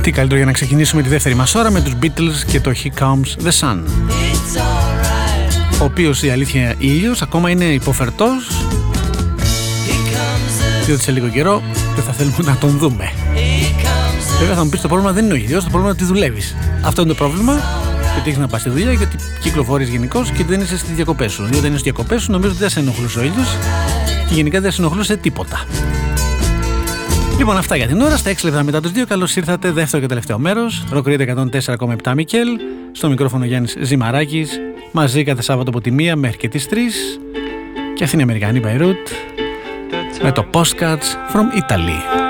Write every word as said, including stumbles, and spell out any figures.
Τι καλύτερο για να ξεκινήσουμε τη δεύτερη μας ώρα με τους Beatles και το Here Comes the Sun, ο οποίος η αλήθεια ήλιος ακόμα είναι υποφερτός, διότι σε λίγο καιρό δεν θα θέλουμε να τον δούμε. Βέβαια θα μου πεις το πρόβλημα δεν είναι ο ήλιος, το πρόβλημα είναι ότι δουλεύεις. Αυτό είναι το πρόβλημα, γιατί έχεις να πας στη δουλειά, γιατί κυκλοφορείς γενικώς και δεν είσαι στις διακοπές σου. Διότι δεν είναι στις διακοπές σου, νομίζω ότι δεν σε ενοχλούσε ο ήλιος και γενικά δεν σε ενοχλούσε τίποτα. Λοιπόν, αυτά για την ώρα. Στα έξι λεπτά μετά τους δύο, καλώς ήρθατε. Δεύτερο και τελευταίο μέρος. Rock Radio εκατόν τέσσερα κόμμα επτά Μικέλ. Στο μικρόφωνο Γιάννης Ζημαράκης. Μαζί κάθε Σάββατο από τη μία μέχρι και τις τρεις. Και αυτή είναι η Αμερικανή Beirut με το Postcards from Italy.